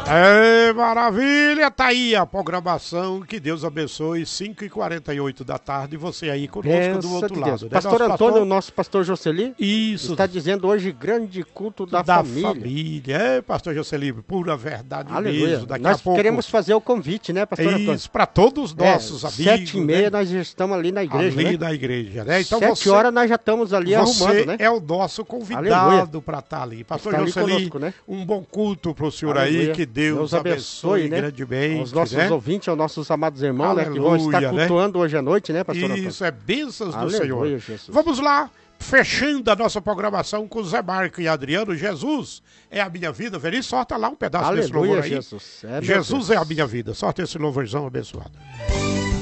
É maravilha, tá aí a programação, que Deus abençoe, 5h48 da tarde, você aí conosco do outro lado. Né? Pastor Antônio, nosso pastor Jocely, isso, está dizendo hoje grande culto da família. É, pastor Jocely, pura verdade. Aleluia. Mesmo. Daqui nós a pouco queremos fazer o convite, né, pastor Antônio? Isso, para todos os nossos amigos. 7h30 né? nós já estamos ali na igreja, ali né? na igreja, né? Então 7 horas nós já estamos ali arrumando, né? Você é o nosso convidado para estar ali. Pastor Jocely, né? Um bom culto para o senhor Aleluia. aí, que Deus abençoe, né? Grandemente. Aos nossos ouvintes, aos nossos amados irmãos, Aleluia, né? Que vão estar cultuando hoje à noite, né, pastor Antônio? Isso, é bênçãos do Aleluia, Senhor. Jesus. Vamos lá, fechando a nossa programação com Zé Marco e Adriano. Jesus é a minha vida. Veri, sorta lá um pedaço desse louvor aí. Jesus. Jesus é a minha vida. Sorta esse louvorzão abençoado.